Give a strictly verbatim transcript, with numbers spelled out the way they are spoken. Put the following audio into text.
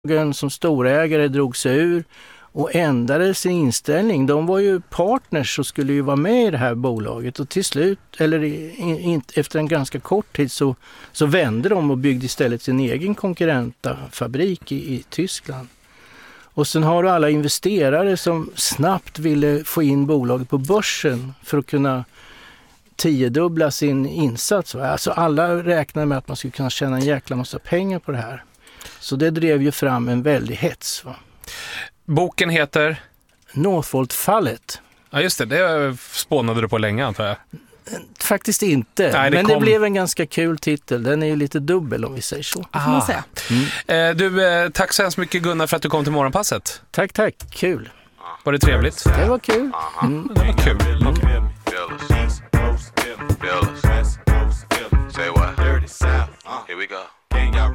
som storägare drog sig ur och ändrade sin inställning. De var ju partners och skulle ju vara med i det här bolaget, och till slut, eller in, in, efter en ganska kort tid så, så vände de och byggde istället sin egen konkurrenta fabrik i, i Tyskland. Och sen har du alla investerare som snabbt ville få in bolaget på börsen för att kunna tiodubbla sin insats. Alltså alla räknade med att man skulle kunna tjäna en jäkla massa pengar på det här. Så det drev ju fram en väldig hets. Va? Boken heter? Northvolt-fallet. Ja just det, det spånade du på länge antar jag. Faktiskt inte, Nej, det men kom... det blev en ganska kul titel. Den är ju lite dubbel om vi säger så. Ah. Man säga. Mm. Eh, du, eh, tack så hemskt mycket Gunnar för att du kom till Morgonpasset. Tack, tack. Kul. Var det trevligt? Det var kul. Mm. Det var kul. Mm. Say what? Dirty South. Here we go.